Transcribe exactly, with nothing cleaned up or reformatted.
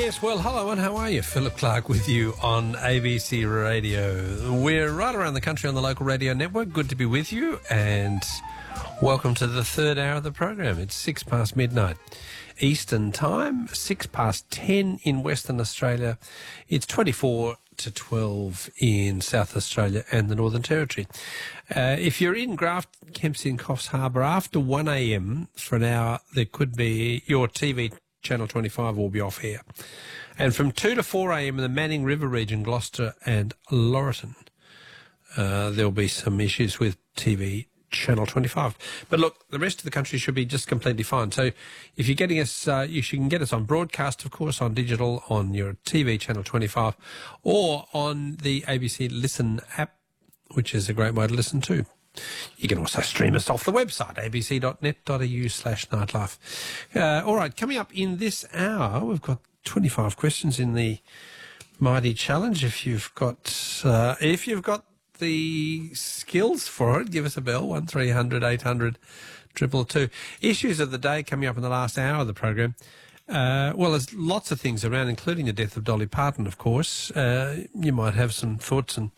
Yes, well, hello and how are you? Philip Clark with you on A B C Radio. We're right around the country on the local radio network. Good to be with you and welcome to the third hour of the program. It's six past midnight Eastern Time, six past ten in Western Australia. It's twenty-four to twelve in South Australia and the Northern Territory. Uh, if you're in Grafton, Kempsey and Coffs Harbour after one a m for an hour, there could be your T V Channel twenty-five will be off here. And from two to four a m in the Manning River region, Gloucester and Laurelton, uh, there'll be some issues with T V Channel twenty-five. But look, the rest of the country should be just completely fine. So if you're getting us, uh, you can get us on broadcast, of course, on digital, on your T V Channel twenty-five, or on the A B C Listen app, which is a great way to listen to. You can also stream us off the website, abc.net.au slash nightlife. Uh, all right, coming up in this hour, we've got twenty-five questions in the Mighty Challenge. If you've got, uh, if you've got the skills for it, give us a bell, one three hundred eight hundred two two two. Issues of the day coming up in the last hour of the program. Uh, well, there's lots of things around, including the death of Dolly Parton, of course. Uh, you might have some thoughts and